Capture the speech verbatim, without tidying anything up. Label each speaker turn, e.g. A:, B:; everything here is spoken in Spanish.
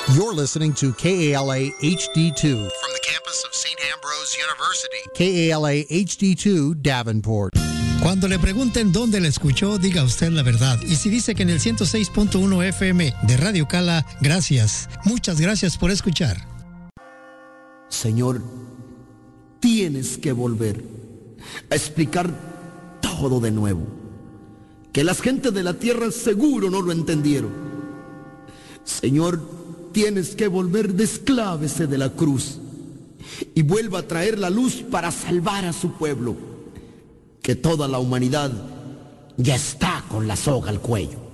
A: You're listening to K A L A H D two from the campus of Saint Ambrose University. K A L A H D two, Davenport.
B: Cuando le pregunten dónde la escuchó, diga usted la verdad. Y si dice que en el ciento seis punto uno F M de Radio Cala, gracias. Muchas gracias por escuchar.
C: Señor, tienes que volver a explicar todo de nuevo. Que las gentes de la tierra seguro no lo entendieron. Señor, tienes que volver, desclávese de la cruz y vuelva a traer la luz para salvar a su pueblo. Que toda la humanidad ya está con la soga al cuello.